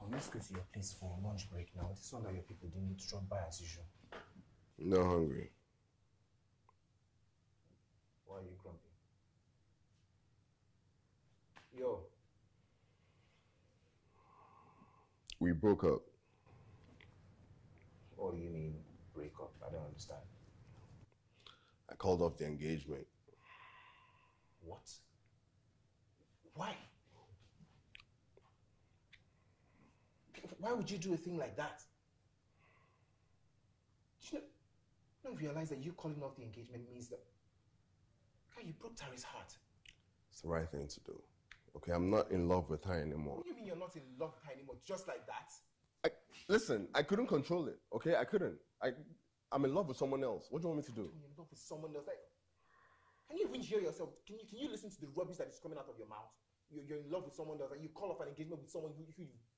let's go to your place for lunch break now. This one that your people didn't need to drop by as usual. Not hungry. Why are you grumpy? Yo. We broke up. What do you mean break up? I don't understand. I called off the engagement. What? Why? Why would you do a thing like that? Do you not realize that you calling off the engagement means that you broke Tari's heart? It's the right thing to do. Okay, I'm not in love with her anymore. What do you mean you're not in love with her anymore? Just like that? Listen, I couldn't control it. Okay, I couldn't. I'm in love with someone else. What do you want me to do? You're in love with someone else. Can you even hear yourself? Can you listen to the rubbish that is coming out of your mouth? You're in love with someone else, and you call off an engagement with someone who you've